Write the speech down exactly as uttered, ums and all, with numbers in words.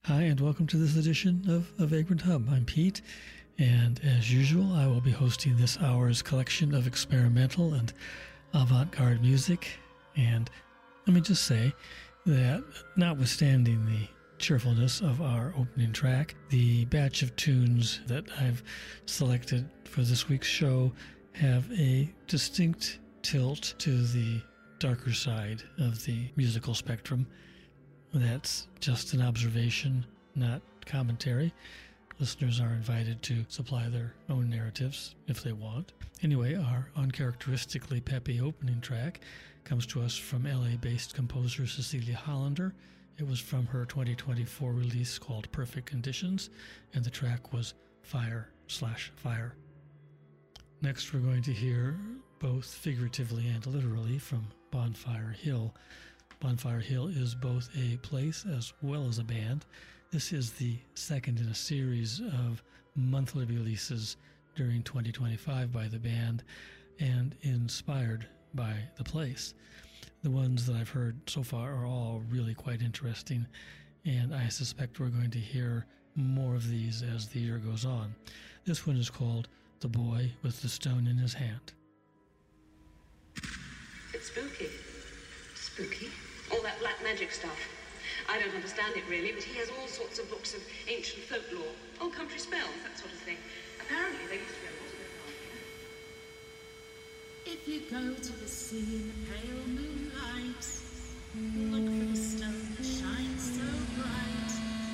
Hi, and welcome to this edition of A Vagrant Hub. I'm Pete, and as usual, I will be hosting this hour's collection of experimental and avant-garde music. And let me just say that, notwithstanding the cheerfulness of our opening track, the batch of tunes that I've selected for this week's show have a distinct tilt to the darker side of the musical spectrum. That's just an observation, not commentary. Listeners are invited to supply their own narratives if they want. Anyway, our uncharacteristically peppy opening track comes to us from L A-based composer Cecilia Hollander. It was from her twenty twenty-four release called Perfect Conditions, and the track was Fire Slash Fire. Next, we're going to hear, both figuratively and literally, from Bonfire Hill. Bonfire Hill is both a place as well as a band. This is the second in a series of monthly releases during twenty twenty-five by the band and inspired by the place. The ones that I've heard so far are all really quite interesting, and I suspect we're going to hear more of these as the year goes on. This one is called The Boy with the Stone in His Hand. It's spooky. Spooky? All that black magic stuff. I don't understand it really, but he has all sorts of books of ancient folklore, old country spells, that sort of thing. Apparently they used to be a lot of it around here. If you go to the sea in the pale moonlight, what